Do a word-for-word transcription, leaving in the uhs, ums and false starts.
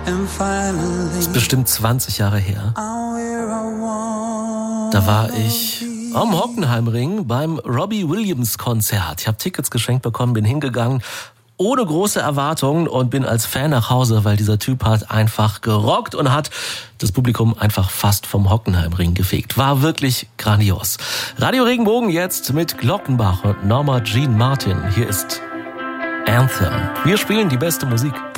Das ist bestimmt zwanzig Jahre her. Da war ich am Hockenheimring beim Robbie Williams Konzert. Ich habe Tickets geschenkt bekommen, bin hingegangen, ohne große Erwartungen und bin als Fan nach Hause, weil dieser Typ hat einfach gerockt und hat das Publikum einfach fast vom Hockenheimring gefegt. War wirklich grandios. Radio Regenbogen jetzt mit Glockenbach und Norma Jean Martin. Hier ist Anthem. Wir spielen die beste Musik.